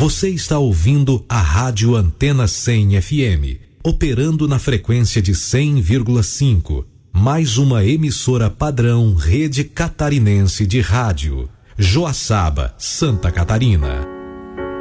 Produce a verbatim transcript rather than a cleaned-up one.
Você está ouvindo a Rádio Antena cem F M, operando na frequência de cem vírgula cinco, mais uma emissora padrão Rede Catarinense de Rádio. Joaçaba, Santa Catarina.